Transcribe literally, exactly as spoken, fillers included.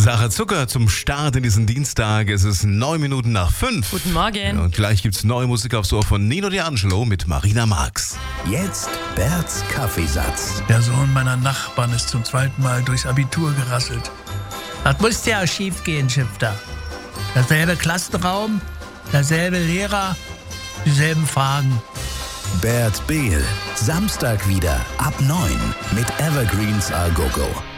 Sache Zucker zum Start in diesen Dienstag. Es ist neun Minuten nach fünf. Guten Morgen. Und gleich gibt's neue Musik aufs Ohr von Nino D'Angelo mit Marina Marx. Jetzt Berts Kaffeesatz. Der Sohn meiner Nachbarn ist zum zweiten Mal durchs Abitur gerasselt. Das musste ja schief gehen, Schifter. Derselbe Klassenraum, derselbe Lehrer, dieselben Fragen. Bert Behl, Samstag wieder ab neun mit Evergreens A Go Go.